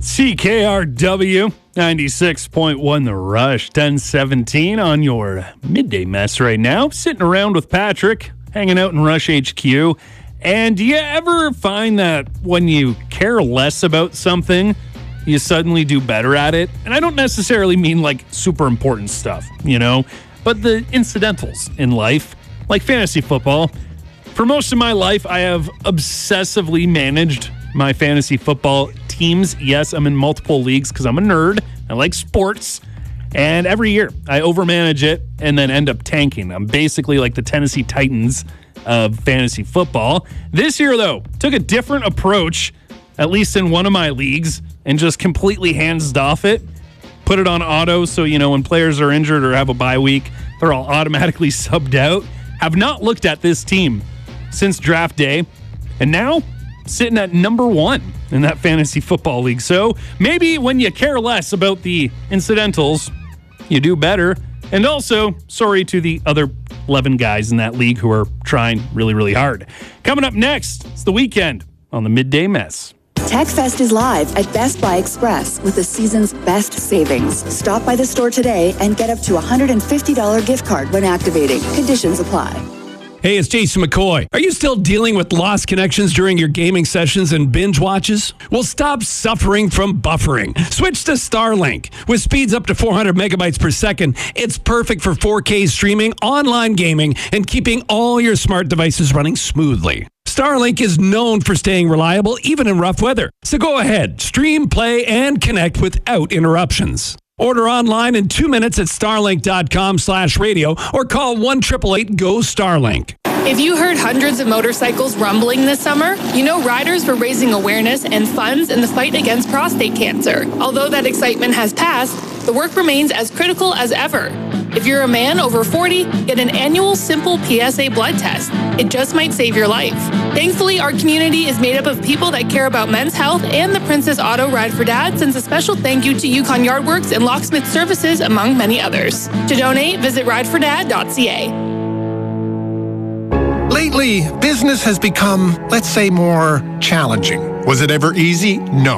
CKRW 96.1 The Rush, 1017 on your midday mess right now. Sitting around with Patrick, hanging out in Rush HQ. And do you ever find that when you care less about something, you suddenly do better at it? And I don't necessarily mean like super important stuff, but the incidentals in life, like fantasy football. For most of my life, I have obsessively managed my fantasy football teams. Yes, I'm in multiple leagues because I'm a nerd. I like sports. And every year I overmanage it and then end up tanking. I'm basically like the Tennessee Titans of fantasy football. This year, though, took a different approach, at least in one of my leagues, and just completely hands off it. Put it on auto so, when players are injured or have a bye week, they're all automatically subbed out. Have not looked at this team since draft day. And now sitting at number 1 in that fantasy football league. So maybe when you care less about the incidentals, you do better. And also, sorry to the other 11 guys in that league who are trying really, really hard. Coming up next, it's the weekend on the Midday Mess. TechFest is live at Best Buy Express with the season's best savings. Stop by the store today and get up to a $150 gift card when activating. Conditions apply. Hey, it's Jason McCoy. Are you still dealing with lost connections during your gaming sessions and binge watches? Well, stop suffering from buffering. Switch to Starlink. With speeds up to 400 megabytes per second, it's perfect for 4K streaming, online gaming, and keeping all your smart devices running smoothly. Starlink is known for staying reliable even in rough weather. So go ahead, stream, play, and connect without interruptions. Order online in 2 minutes at starlink.com/radio or call 1-888-GO-STARLINK. If you heard hundreds of motorcycles rumbling this summer, riders were raising awareness and funds in the fight against prostate cancer. Although that excitement has passed, the work remains as critical as ever. If you're a man over 40, get an annual simple PSA blood test. It just might save your life. Thankfully, our community is made up of people that care about men's health, and the Princess Auto Ride for Dad sends a special thank you to Yukon Yardworks and Locksmith Services, among many others. To donate, visit ridefordad.ca. Lately, business has become, let's say, more challenging. Was it ever easy? No.